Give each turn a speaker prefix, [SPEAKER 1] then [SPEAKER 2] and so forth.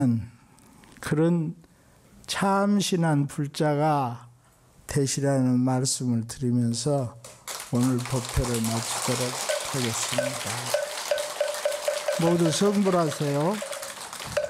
[SPEAKER 1] 그런 참신한 불자가 되시라는 말씀을 드리면서 오늘 법회를 마치도록 하겠습니다. 모두 성불하세요.